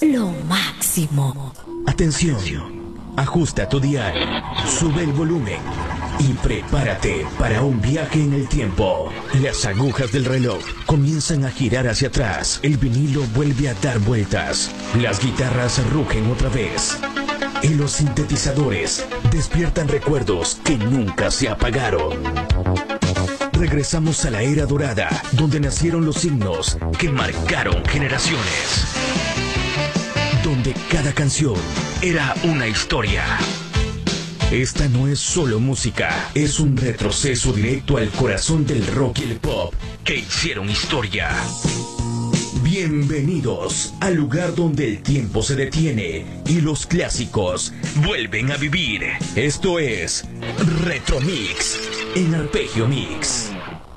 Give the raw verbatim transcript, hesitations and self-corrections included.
lo máximo. Atención, ajusta tu dial, sube el volumen y prepárate para un viaje en el tiempo. Las agujas del reloj comienzan a girar hacia atrás, el vinilo vuelve a dar vueltas, las guitarras rugen otra vez y los sintetizadores despiertan recuerdos que nunca se apagaron. Regresamos a la era dorada, donde nacieron los himnos que marcaron generaciones. Donde cada canción era una historia. Esta no es solo música, es un retroceso directo al corazón del rock y el pop que hicieron historia. Bienvenidos al lugar donde el tiempo se detiene y los clásicos vuelven a vivir. Esto es Retro Mix en Arpegio Mix.